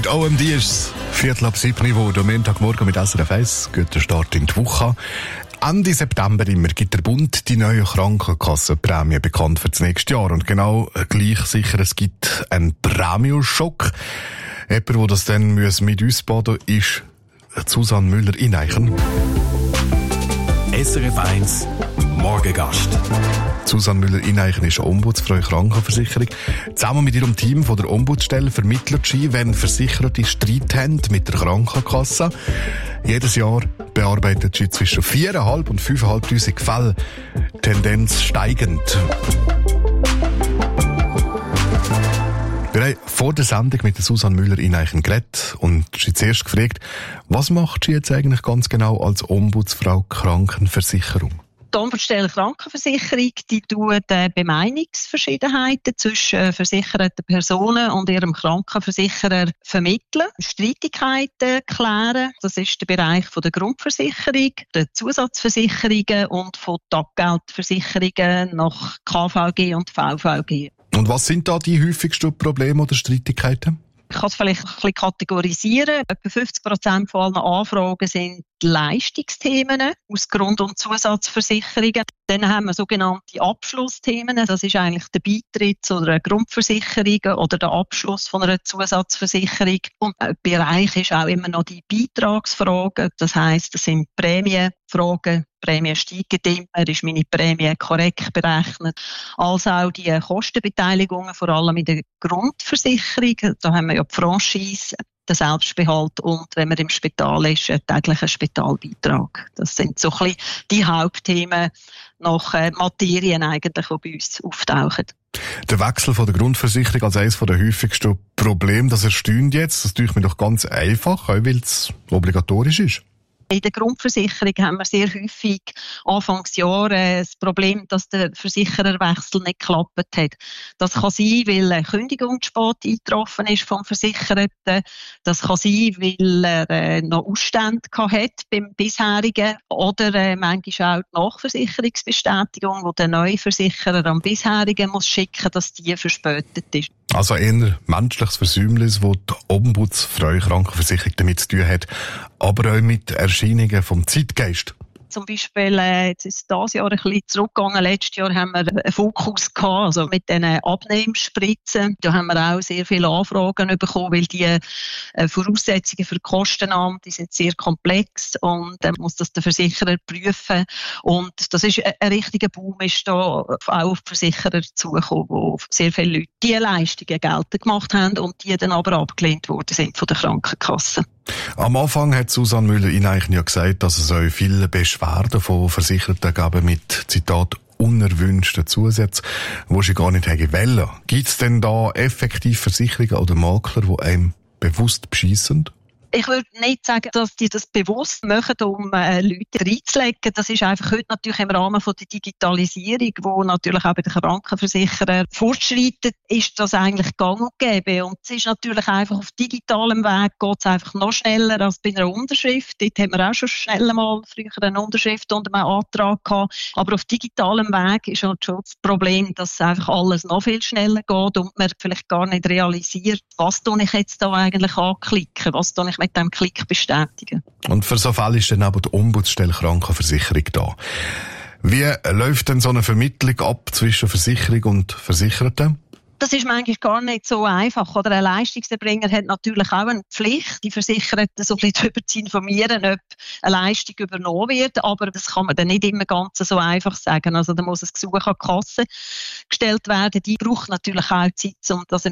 OMD ist 6:15 geworden. Am Montagmorgen mit SRF 1. Guter Start in die Woche. Ende September immer gibt der Bund die neue Krankenkassenprämie bekannt für das nächste Jahr. Und genau gleich sicher, es gibt einen Prämienschock. Jemand, der das dann mit uns baden ist Susanne Müller-Ineichen. SRF 1 Morgengast. Susanne Müller-Ineichen ist Ombudsfrau in Krankenversicherung. Zusammen mit ihrem Team von der Ombudsstelle vermittelt sie, wenn Versicherte Streit haben mit der Krankenkasse. Jedes Jahr bearbeitet sie zwischen 4.500 und 5.500 Fälle. Tendenz steigend. Wir haben vor der Sendung mit der Susanne Müller-Ineichen geredet und sie zuerst gefragt, was macht sie jetzt eigentlich ganz genau als Ombudsfrau Krankenversicherung? Die Ombudsstelle Krankenversicherung, die tut Bemeinungsverschiedenheiten zwischen versicherten Personen und ihrem Krankenversicherer vermitteln, Streitigkeiten klären. Das ist der Bereich von der Grundversicherung, der Zusatzversicherungen und von den Abgeltversicherungen nach KVG und VVG. Und was sind da die häufigsten Probleme oder Streitigkeiten? Ich kann es vielleicht ein bisschen kategorisieren. Etwa 50% von allen Anfragen sind Leistungsthemen aus Grund- und Zusatzversicherungen. Dann haben wir sogenannte Abschlussthemen. Das ist eigentlich der Beitritt zu einer Grundversicherung oder der Abschluss von einer Zusatzversicherung. Und ein Bereich ist auch immer noch die Beitragsfragen. Das heisst, das sind Prämienfragen. Prämie steigen immer, ist meine Prämie korrekt berechnet. Also auch die Kostenbeteiligungen, vor allem in der Grundversicherung. Da haben wir ja die Franchise, den Selbstbehalt und, wenn man im Spital ist, einen täglichen Spitalbeitrag. Das sind so ein bisschen die Hauptthemen nach Materien eigentlich, die bei uns auftauchen. Der Wechsel von der Grundversicherung als eines der häufigsten Probleme, das erstaunt jetzt. Das tue ich mir doch ganz einfach, auch weil es obligatorisch ist. In der Grundversicherung haben wir sehr häufig Anfangsjahr das Problem, dass der Versichererwechsel nicht geklappt hat. Das kann sein, weil eine Kündigung zu spät eingetroffen ist vom Versicherten. Das kann sein, weil er noch Ausstände hat beim bisherigen. Oder manchmal auch die Nachversicherungsbestätigung, die der neue Versicherer am bisherigen muss schicken, dass die verspätet ist. Also eher menschliches Versäumnis, das die Ombudsfrau Krankenversicherung damit zu tun hat, aber auch mit Erscheinungen vom Zeitgeist. Zum Beispiel, jetzt ist dieses Jahr ein bisschen zurückgegangen. Letztes Jahr haben wir einen Fokus gehabt, also mit den Abnehmspritzen. Da haben wir auch sehr viele Anfragen bekommen, weil die Voraussetzungen für die Kostenannahme, die sind sehr komplex und dann muss das der Versicherer prüfen. Und das ist ein richtiger Boom, ist da auch auf die Versicherer zugekommen, wo sehr viele Leute diese Leistungen geltend gemacht haben und die dann aber abgelehnt worden sind von der Krankenkasse. Am Anfang hat Susanne Müller-Ineichen ja gesagt, dass es auch viele Beschwerden von Versicherten gab mit, Zitat, unerwünschten Zusätzen, die sie gar nicht wollen. Gibt es denn da effektiv Versicherungen oder Makler, die einem bewusst beschissen? Ich würde nicht sagen, dass die das bewusst machen, um Leute reinzulegen. Das ist einfach heute natürlich im Rahmen von der Digitalisierung, wo natürlich auch bei den Krankenversicherern fortschreitet, ist das eigentlich gang und gäbe. Und es ist natürlich einfach auf digitalem Weg geht es einfach noch schneller als bei einer Unterschrift. Dort haben wir auch schon schnell mal früher eine Unterschrift unter einem Antrag gehabt. Aber auf digitalem Weg ist halt schon das Problem, dass einfach alles noch viel schneller geht und man vielleicht gar nicht realisiert, was tue ich jetzt da eigentlich anklicken, was tue ich mit dem Klick bestätigen. Und für so Fälle ist dann aber die Ombudsstelle Krankenversicherung da. Wie läuft denn so eine Vermittlung ab zwischen Versicherung und Versicherten? Das ist manchmal gar nicht so einfach. Oder ein Leistungserbringer hat natürlich auch eine Pflicht, die Versicherten so ein bisschen darüber zu informieren, ob eine Leistung übernommen wird. Aber das kann man dann nicht immer ganz so einfach sagen. Also da muss ein Gesuch an die Kasse gestellt werden. Die braucht natürlich auch Zeit, um das